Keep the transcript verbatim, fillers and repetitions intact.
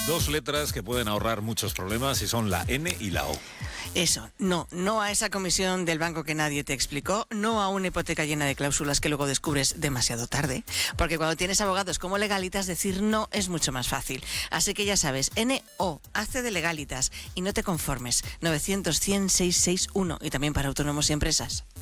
Dos letras que pueden ahorrar muchos problemas y son la N y la O. Eso, no, no a esa comisión del banco que nadie te explicó, no a una hipoteca llena de cláusulas que luego descubres demasiado tarde, porque cuando tienes abogados como Legalitas, decir no es mucho más fácil. Así que ya sabes, N O, hazte de Legalitas y no te conformes. novecientos, cien, seiscientos sesenta y uno y también para autónomos y empresas.